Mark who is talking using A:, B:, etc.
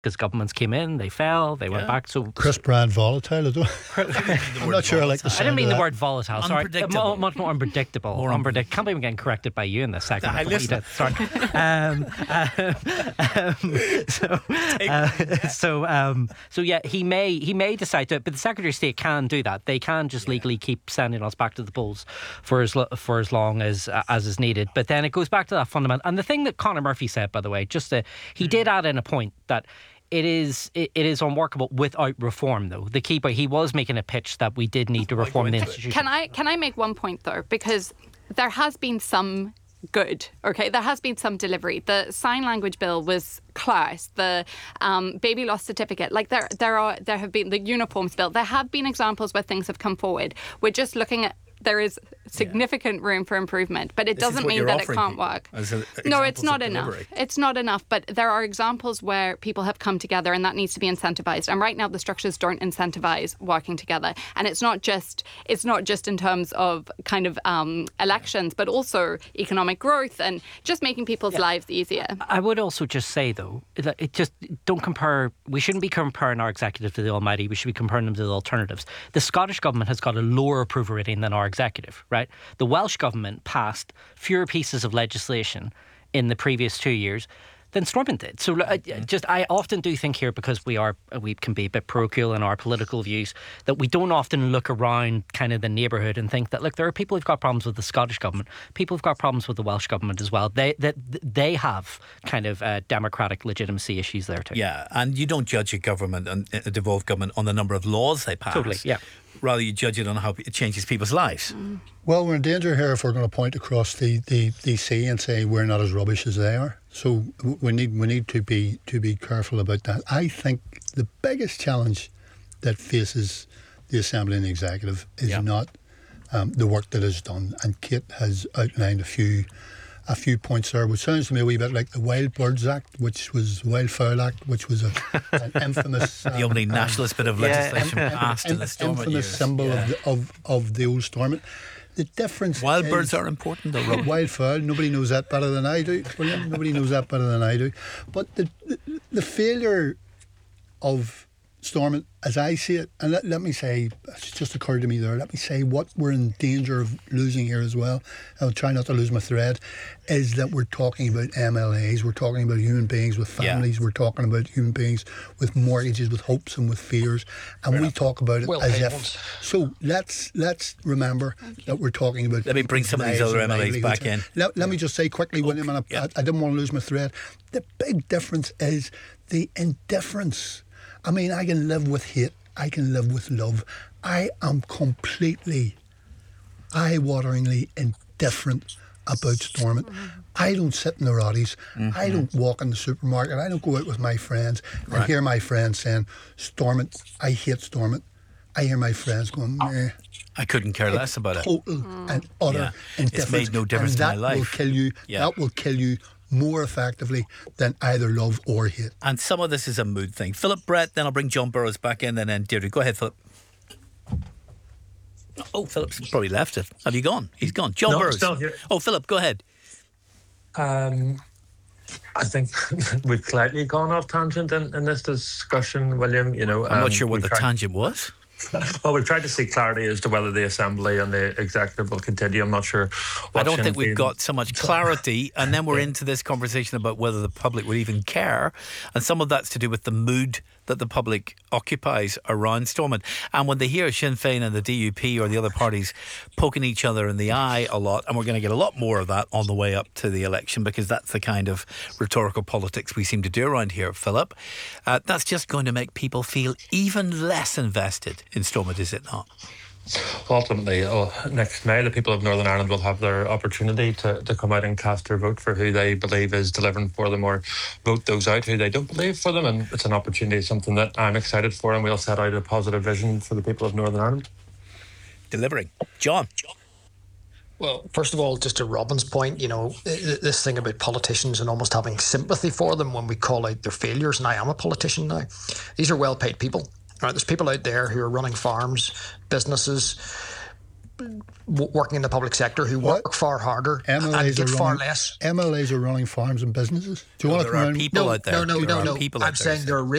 A: because governments came in, they fell, they went back. So
B: Chris Brand volatile. I'm not sure I like the sound
A: I didn't mean
B: of
A: the
B: that.
A: word volatile. Sorry,
C: Unpredictable.
A: much more unpredictable.
C: More
A: Unpredictable. Can't believe I'm getting corrected by you in this segment.
C: Hi, listen.
A: Sorry. So yeah, he may decide to, but the Secretary of State can do that. They can just legally keep sending us back to the polls for as long as is needed. But then it goes back to that fundamental. And the thing that Conor Murphy said, by the way, he did add in a point that it is unworkable without reform, though. The key point, he was making a pitch that we did need to reform the institution.
D: Can I make one point, though? Because there has been some good, okay? There has been some delivery. The sign language bill was class. The baby loss certificate, like there have been the uniforms bill. There have been examples where things have come forward. We're just looking at there is significant room for improvement, but it doesn't mean that it can't work. No, it's not enough. It's not enough, but there are examples where people have come together and that needs to be incentivised. And right now the structures don't incentivise working together. And it's not just in terms of kind of elections, but also economic growth and just making people's lives easier.
A: I would also just say, though, that we shouldn't be comparing our executive to the almighty. We should be comparing them to the alternatives. The Scottish government has got a lower approval rating than our executive, right? The Welsh government passed fewer pieces of legislation in the previous 2 years than Stormont did. So I often do think here, because we can be a bit parochial in our political views, that we don't often look around kind of the neighbourhood and think that, look, there are people who've got problems with the Scottish government, people who've got problems with the Welsh government as well. They have kind of democratic legitimacy issues there too.
C: Yeah, and you don't judge a government, a devolved government, on the number of laws they pass.
A: Totally, yeah.
C: Rather, you judge it on how it changes people's lives.
B: Well, we're in danger here if we're going to point across the sea and say we're not as rubbish as they are. So we need to be careful about that. I think the biggest challenge that faces the Assembly and the Executive is not the work that is done. And Kate has outlined a few points there, which sounds to me a wee bit like the Wild Birds Act, which was Wildfowl Act, which was an infamous...
C: the only nationalist bit of legislation passed in the Stormont years.
B: Infamous symbol of the old Stormont. The difference
C: Wild birds are important, though, Rob.
B: Wildfowl, nobody knows that better than I do. William, nobody knows that better than I do. But the failure of Stormont, as I see it, and let me say, it's just occurred to me there, let me say what we're in danger of losing here as well, I'll try not to lose my thread, is that we're talking about MLAs, we're talking about human beings with families, we're talking about human beings with mortgages, with hopes and with fears, and we talk about it as if... So let's remember that we're talking about...
C: Let me bring some of these other MLAs back in.
B: Let me just say quickly, William, and I didn't want to lose my thread, the big difference is the indifference. I mean, I can live with hate, I can live with love. I am completely, eye-wateringly indifferent about Stormont. I don't sit in the roddies, I don't walk in the supermarket, I don't go out with my friends and hear my friends saying, Stormont, I hate Stormont. I hear my friends going, meh.
C: I couldn't care less about it.
B: Total and utter indifference.
C: It's made no difference in my life.
B: Will kill you. That will kill you more effectively than either love or hate.
C: And some of this is a mood thing. Philip Brett, then I'll bring John Burrows back in, and then Deirdre. Go ahead, Philip. Oh, Philip's probably left it. Have you gone? He's gone. John Burrows.
E: Still here.
C: Oh, Philip, go ahead.
E: I think we've slightly gone off tangent in this discussion, William. You know,
C: I'm not sure what the tangent was.
E: Well, we've tried to seek clarity as to whether the Assembly and the Executive will continue. I'm not sure.
C: I don't think we've got so much clarity, and then we're into this conversation about whether the public would even care, and some of that's to do with the mood that the public occupies around Stormont. And when they hear Sinn Féin and the DUP or the other parties poking each other in the eye a lot, and we're going to get a lot more of that on the way up to the election, because that's the kind of rhetorical politics we seem to do around here, Philip, that's just going to make people feel even less invested in Stormont, is it not?
E: Ultimately, next May, the people of Northern Ireland will have their opportunity to come out and cast their vote for who they believe is delivering for them, or vote those out who they don't believe for them. And it's an opportunity, something that I'm excited for, and we'll set out a positive vision for the people of Northern Ireland.
C: Delivering. John.
F: Well, first of all, just to Robin's point, you know, this thing about politicians and almost having sympathy for them when we call out their failures, and I am a politician now. These are well-paid people. Right, there's people out there who are running farms, businesses, working in the public sector who work far harder and get far less.
B: MLAs are running farms and businesses. Do you want to come
C: around? People out there.
F: No. I'm saying there are